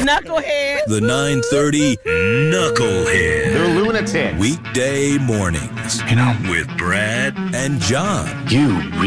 Knuckleheads. The 9:30 Knucklehead. They're lunatics. Weekday mornings. You know, With Brad and John. you